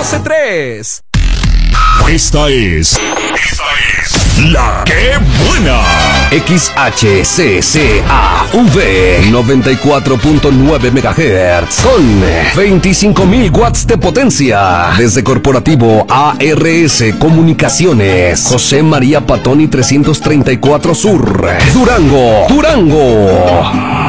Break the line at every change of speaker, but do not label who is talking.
123.
Esta es La Que Buena.
XHCCAV 94.9 MHz con 25.000 watts de potencia. Desde Corporativo ARS Comunicaciones, José María Patoni 334 Sur, Durango.